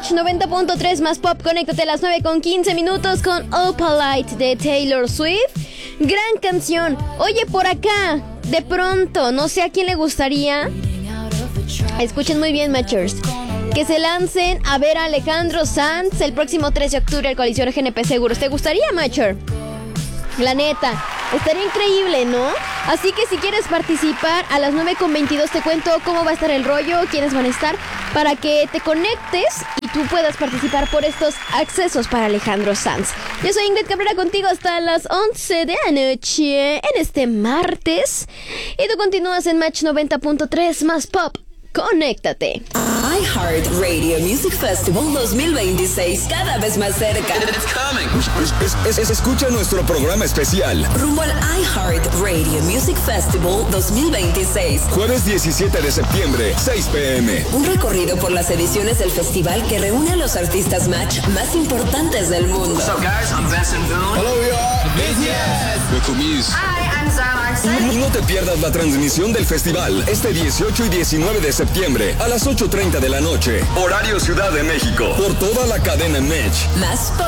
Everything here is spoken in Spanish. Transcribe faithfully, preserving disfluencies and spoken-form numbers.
Match noventa punto tres más pop. Conéctate a las nueve con quince minutos con Opalite de Taylor Swift. Gran canción. Oye, por acá, de pronto, no sé a quién le gustaría. Escuchen muy bien, Matchers. Que se lancen a ver a Alejandro Sanz el próximo tres de octubre al Colisión G N P Seguros. ¿Te gustaría, Matcher? La neta, estaría increíble, ¿no? Así que si quieres participar, a las nueve con veintidós te cuento cómo va a estar el rollo, quiénes van a estar, para que te conectes y tú puedas participar por estos accesos para Alejandro Sanz. Yo soy Ingrid Cabrera, contigo hasta las once de la noche en este martes. Y tú continúas en Match noventa punto tres más pop. Conéctate. iHeartRadio Music Festival dos mil veintiséis, cada vez más cerca. It's coming. Es, es, es, escucha nuestro programa especial rumbo al iHeartRadio Music Festival dos mil veintiséis. Jueves diecisiete de septiembre, seis p.m. Un recorrido por las ediciones del festival que reúne a los artistas Match más importantes del mundo. What's up, guys? I'm Benson Boone. Hello, we are B T S. With Kumiz. Hi, I'm Zara Larsson. No te pierdas la transmisión del festival este dieciocho y diecinueve de septiembre a las ocho treinta de la noche. Horario Ciudad de México. Por toda la cadena Match. Más